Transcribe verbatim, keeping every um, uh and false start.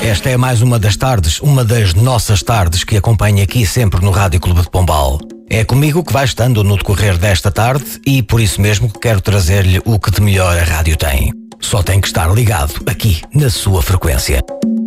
Esta é mais uma das tardes, uma das nossas tardes que acompanha aqui sempre no Rádio Clube de Pombal. É comigo que vai estando no decorrer desta tarde e por isso mesmo que quero trazer-lhe o que de melhor a rádio tem. Só tem que estar ligado aqui na sua frequência.